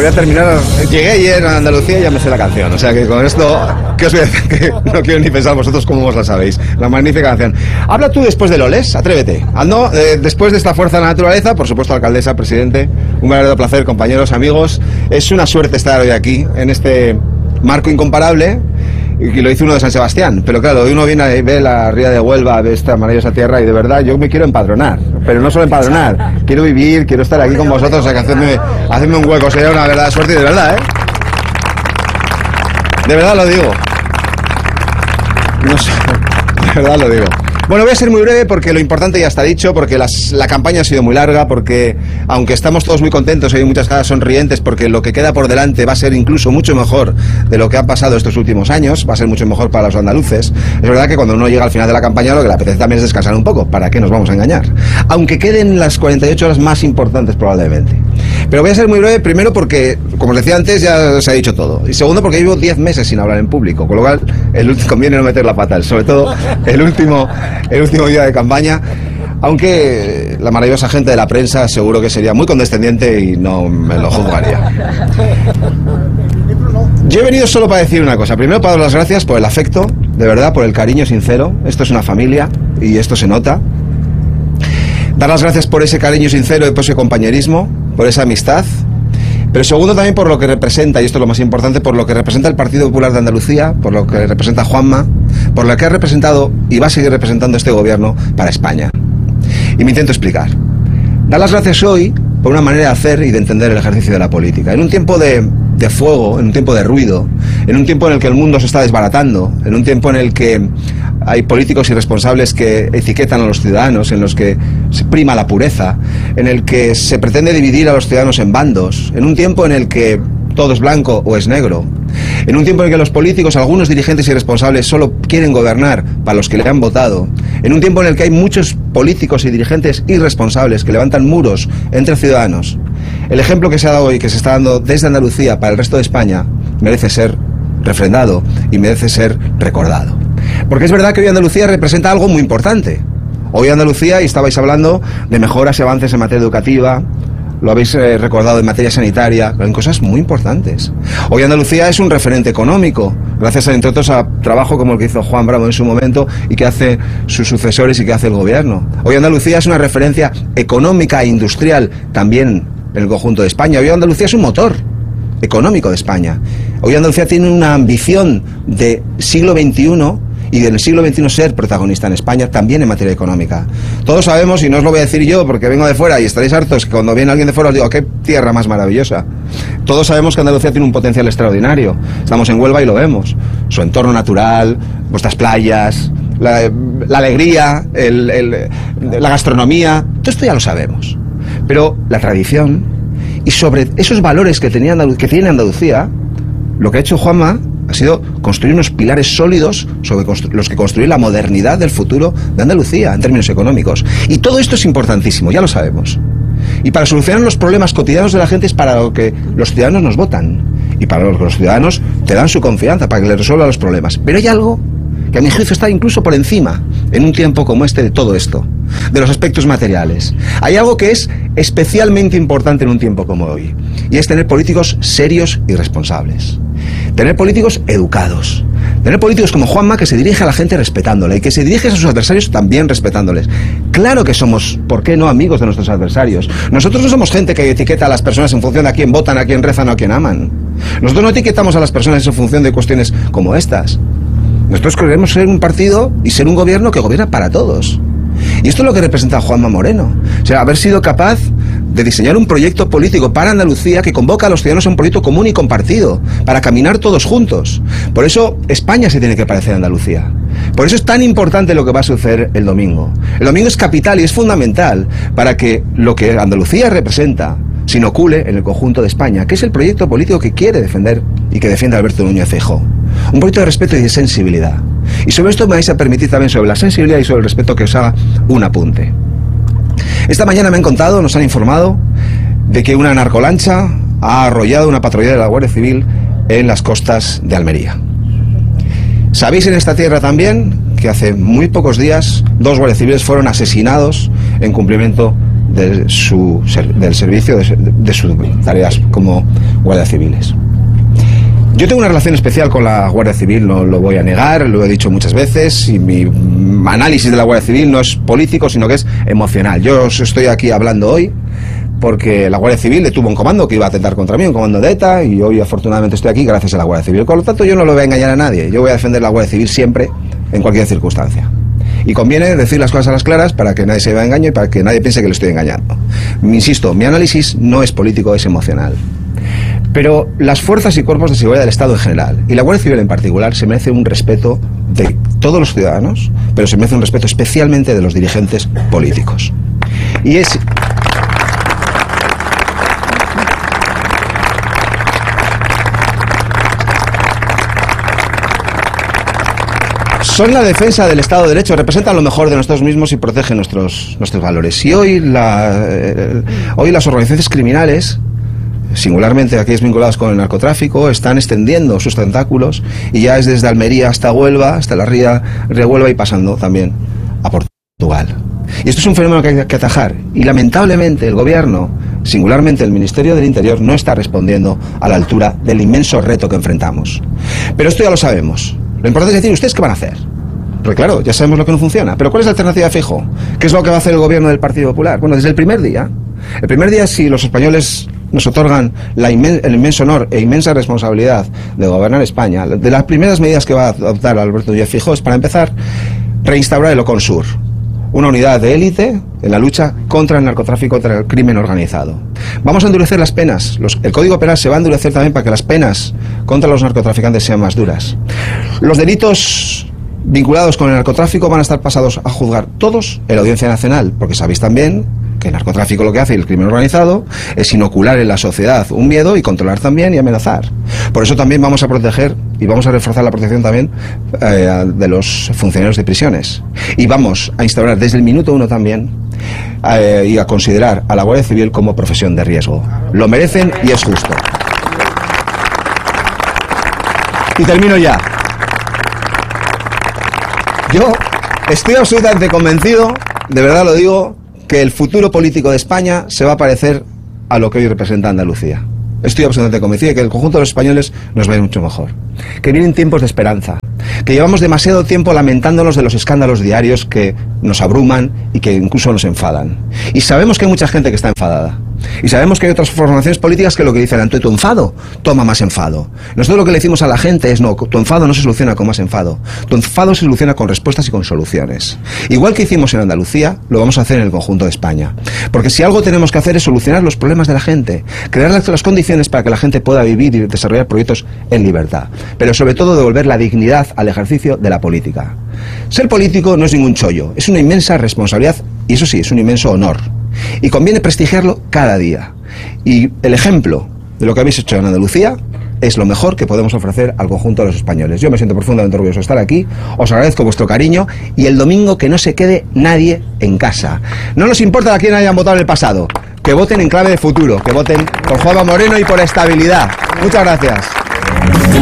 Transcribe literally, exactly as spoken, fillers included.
voy a terminar. Llegué ayer a Andalucía y ya me sé la canción. O sea que con esto, ¿qué os voy a decir? Que no quiero ni pensar vosotros cómo vos la sabéis. La magnífica canción. Habla tú después de Loles, atrévete. Ando, eh, después de esta fuerza de la naturaleza, por supuesto, alcaldesa, presidente, un verdadero placer, compañeros, amigos. Es una suerte estar hoy aquí, en este marco incomparable. Y lo hizo uno de San Sebastián, pero claro, uno viene a ver la ría de Huelva, ve esta maravillosa tierra y de verdad yo me quiero empadronar, pero no solo empadronar, quiero vivir, quiero estar aquí con vosotros, o sea que hacedme, hacedme un hueco, sería una verdadera suerte y de verdad, ¿eh? De verdad lo digo. No sé, de verdad lo digo. Bueno, voy a ser muy breve porque lo importante ya está dicho, porque las, la campaña ha sido muy larga, porque aunque estamos todos muy contentos y hay muchas caras sonrientes, porque lo que queda por delante va a ser incluso mucho mejor de lo que ha pasado estos últimos años, va a ser mucho mejor para los andaluces. Es verdad que cuando uno llega al final de la campaña lo que le apetece también es descansar un poco, ¿para qué nos vamos a engañar? Aunque queden las cuarenta y ocho horas más importantes probablemente. Pero voy a ser muy breve, primero porque, como os decía antes, ya se ha dicho todo. Y segundo porque llevo diez meses sin hablar en público, con lo cual el último, conviene no meter la pata, sobre todo el último... el último día de campaña, aunque la maravillosa gente de la prensa seguro que sería muy condescendiente y no me lo juzgaría. Yo he venido solo para decir una cosa. Primero, para dar las gracias por el afecto, de verdad, por el cariño sincero. Esto es una familia y esto se nota. Dar las gracias por ese cariño sincero y por ese compañerismo, por esa amistad. Pero segundo también por lo que representa, y esto es lo más importante, por lo que representa el Partido Popular de Andalucía, por lo que representa Juanma, por lo que ha representado y va a seguir representando este gobierno para España. Y me intento explicar. Dar las gracias hoy por una manera de hacer y de entender el ejercicio de la política. En un tiempo de, de fuego, en un tiempo de ruido, en un tiempo en el que el mundo se está desbaratando, en un tiempo en el que hay políticos irresponsables que etiquetan a los ciudadanos, en los que se prima la pureza, en el que se pretende dividir a los ciudadanos en bandos, en un tiempo en el que todo es blanco o es negro, en un tiempo en el que los políticos, algunos dirigentes irresponsables, solo quieren gobernar para los que le han votado, en un tiempo en el que hay muchos políticos y dirigentes irresponsables que levantan muros entre ciudadanos. El ejemplo que se ha dado hoy, que se está dando desde Andalucía para el resto de España, merece ser refrendado y merece ser recordado. Porque es verdad que hoy Andalucía representa algo muy importante. Hoy Andalucía, y estabais hablando de mejoras y avances en materia educativa, lo habéis eh, recordado en materia sanitaria, en cosas muy importantes. Hoy Andalucía es un referente económico, gracias a, entre otros, a trabajo como el que hizo Juan Bravo en su momento y que hace sus sucesores y que hace el gobierno. Hoy Andalucía es una referencia económica e industrial también en el conjunto de España. Hoy Andalucía es un motor económico de España. Hoy Andalucía tiene una ambición de siglo veintiuno y del siglo veintiuno ser protagonista en España, también en materia económica. Todos sabemos, y no os lo voy a decir yo porque vengo de fuera y estaréis hartos, que cuando viene alguien de fuera os digo, qué tierra más maravillosa. Todos sabemos que Andalucía tiene un potencial extraordinario. Estamos en Huelva y lo vemos. Su entorno natural, vuestras playas, la, la alegría, el, el, la gastronomía, todo esto ya lo sabemos. Pero la tradición y sobre esos valores que, tenía Andalu- que tiene Andalucía, lo que ha hecho Juanma ha sido construir unos pilares sólidos sobre los que construir la modernidad del futuro de Andalucía en términos económicos. Y todo esto es importantísimo, ya lo sabemos. Y para solucionar los problemas cotidianos de la gente es para lo que los ciudadanos nos votan. Y para lo que los ciudadanos te dan su confianza, para que les resuelvan los problemas. Pero hay algo que a mi juicio está incluso por encima, en un tiempo como este, de todo esto, de los aspectos materiales. Hay algo que es especialmente importante en un tiempo como hoy, y es tener políticos serios y responsables. Tener políticos educados. Tener políticos como Juanma, que se dirige a la gente respetándola y que se dirige a sus adversarios también respetándoles. Claro que somos, ¿por qué no?, amigos de nuestros adversarios. Nosotros no somos gente que etiqueta a las personas en función de a quién votan, a quién rezan o a quién aman. Nosotros no etiquetamos a las personas en función de cuestiones como estas. Nosotros queremos ser un partido y ser un gobierno que gobierna para todos. Y esto es lo que representa Juanma Moreno. O sea, haber sido capaz de diseñar un proyecto político para Andalucía que convoca a los ciudadanos a un proyecto común y compartido, para caminar todos juntos. Por eso España se tiene que parecer a Andalucía. Por eso es tan importante lo que va a suceder el domingo. El domingo es capital y es fundamental para que lo que Andalucía representa se inocule en el conjunto de España, que es el proyecto político que quiere defender y que defiende Alberto Núñez Feijóo. Un proyecto de respeto y de sensibilidad. Y sobre esto me vais a permitir también, sobre la sensibilidad y sobre el respeto, que os haga un apunte. Esta mañana me han contado, nos han informado, de que una narcolancha ha arrollado una patrulla de la Guardia Civil en las costas de Almería. Sabéis en esta tierra también que hace muy pocos días dos guardias civiles fueron asesinados en cumplimiento de su, del servicio, de, de sus tareas como guardias civiles. Yo tengo una relación especial con la Guardia Civil, no lo voy a negar, lo he dicho muchas veces, y mi análisis de la Guardia Civil no es político, sino que es emocional. Yo os estoy aquí hablando hoy porque la Guardia Civil detuvo un comando que iba a atentar contra mí, un comando de ETA, y hoy afortunadamente estoy aquí gracias a la Guardia Civil. Por lo tanto, yo no lo voy a engañar a nadie, yo voy a defender la Guardia Civil siempre, en cualquier circunstancia. Y conviene decir las cosas a las claras para que nadie se vea engaño y para que nadie piense que le estoy engañando. Insisto, mi análisis no es político, es emocional. Pero las fuerzas y cuerpos de seguridad del Estado en general, y la Guardia Civil en particular, se merece un respeto de todos los ciudadanos, pero se merece un respeto especialmente de los dirigentes políticos. Y es... Son la defensa del Estado de Derecho, representan lo mejor de nosotros mismos y protegen nuestros, nuestros valores. Y hoy, la, eh, hoy las organizaciones criminales, singularmente aquellas vinculadas con el narcotráfico, están extendiendo sus tentáculos, y ya es desde Almería hasta Huelva, hasta la ría de Huelva, y pasando también a Portugal. Y esto es un fenómeno que hay que atajar, y lamentablemente el gobierno, singularmente el Ministerio del Interior, no está respondiendo a la altura del inmenso reto que enfrentamos. Pero esto ya lo sabemos. Lo importante es decir, ¿ustedes qué van a hacer? Porque claro, ya sabemos lo que no funciona. Pero ¿cuál es la alternativa, Feijóo? ¿Qué es lo que va a hacer el gobierno del Partido Popular? Bueno, desde el primer día. El primer día, si los españoles nos otorgan la inmen el inmenso honor e inmensa responsabilidad de gobernar España, de las primeras medidas que va a adoptar Alberto Núñez Feijóo es, para empezar, reinstaurar el OCONSUR, una unidad de élite en la lucha contra el narcotráfico, contra el crimen organizado. Vamos a endurecer las penas. Los, el Código Penal se va a endurecer también para que las penas contra los narcotraficantes sean más duras. Los delitos vinculados con el narcotráfico van a estar pasados a juzgar todos en la Audiencia Nacional, porque sabéis también que el narcotráfico lo que hace, y el crimen organizado, es inocular en la sociedad un miedo y controlar también y amenazar. Por eso también vamos a proteger y vamos a reforzar la protección también eh, de los funcionarios de prisiones. Y vamos a instaurar desde el minuto uno también eh, y a considerar a la Guardia Civil como profesión de riesgo. Lo merecen y es justo. Y termino ya. Yo estoy absolutamente convencido, de verdad lo digo, que el futuro político de España se va a parecer a lo que hoy representa Andalucía. Estoy absolutamente convencido de que el conjunto de los españoles nos va a ir mucho mejor. Que vienen tiempos de esperanza. Que llevamos demasiado tiempo lamentándonos de los escándalos diarios que nos abruman y que incluso nos enfadan. Y sabemos que hay mucha gente que está enfadada. Y sabemos que hay otras formaciones políticas que lo que dicen, ante tu enfado, toma más enfado. Nosotros lo que le decimos a la gente es, no, tu enfado no se soluciona con más enfado. Tu enfado se soluciona con respuestas y con soluciones. Igual que hicimos en Andalucía, lo vamos a hacer en el conjunto de España. Porque si algo tenemos que hacer es solucionar los problemas de la gente, crear las condiciones para que la gente pueda vivir y desarrollar proyectos en libertad. Pero sobre todo devolver la dignidad al ejercicio de la política. Ser político no es ningún chollo, es una inmensa responsabilidad y eso sí, es un inmenso honor. Y conviene prestigiarlo cada día. Y el ejemplo de lo que habéis hecho en Andalucía es lo mejor que podemos ofrecer al conjunto de los españoles. Yo me siento profundamente orgulloso de estar aquí, os agradezco vuestro cariño y el domingo que no se quede nadie en casa. No nos importa a quién hayan votado en el pasado, que voten en clave de futuro, que voten por Juanma Moreno y por estabilidad. Muchas gracias.